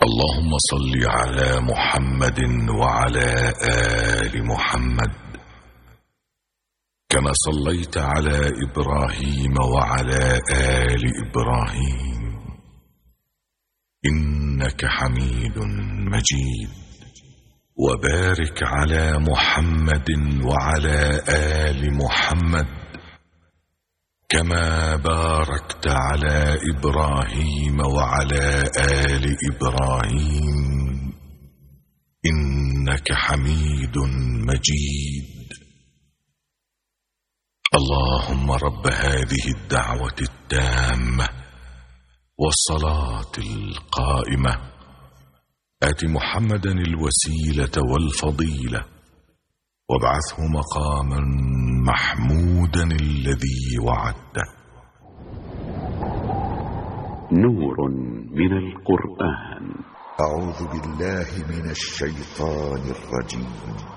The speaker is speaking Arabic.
اللهم صل على محمد وعلى آل محمد كما صليت على إبراهيم وعلى آل إبراهيم إنك حميد مجيد. وبارك على محمد وعلى آل محمد كما باركت على إبراهيم وعلى آل إبراهيم إنك حميد مجيد. اللهم رب هذه الدعوة التامة والصلاة القائمة آت محمدا الوسيلة والفضيلة وابعثه مقاما محمودا الذي وعدته. نور من القرآن. أعوذ بالله من الشيطان الرجيم.